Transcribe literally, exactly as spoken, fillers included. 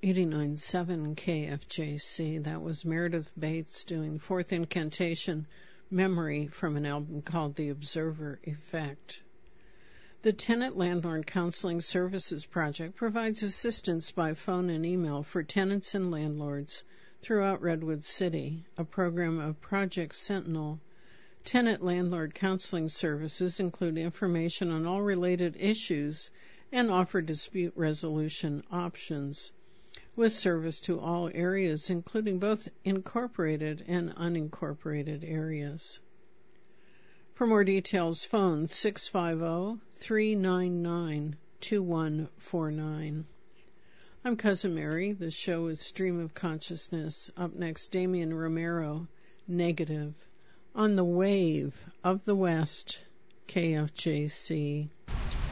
eighty-nine point seven K F J C. That was Meredith Bates doing Fourth Incantation Memory from an album called The Observer Effect. The Tenant Landlord Counseling Services Project provides assistance by phone and email for tenants and landlords throughout Redwood City, a program of Project Sentinel. Tenant Landlord Counseling Services include information on all related issues and offer dispute resolution options, with service to all areas, including both incorporated and unincorporated areas. For more details, phone six five zero, three nine nine, two one four nine. I'm Cousin Mary. The show is Stream of Consciousness. Up next, Damian Romero, Negative, on the Wave of the West, K F J C.